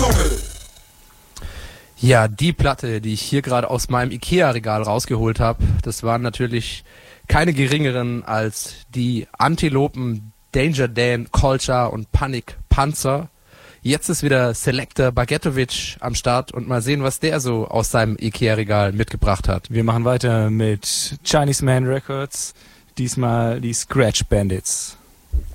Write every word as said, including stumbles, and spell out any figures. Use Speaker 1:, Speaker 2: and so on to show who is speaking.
Speaker 1: Ja, die Platte, die ich hier gerade aus meinem Ikea-Regal rausgeholt habe, das waren natürlich keine geringeren als die Antilopen Danger Dan, Culture und Panic Panzer. Jetzt ist wieder Selector Bagetovic am Start und mal sehen, was der so aus seinem Ikea-Regal mitgebracht hat.
Speaker 2: Wir machen weiter mit Chinese Man Records, diesmal die Scratch Bandits.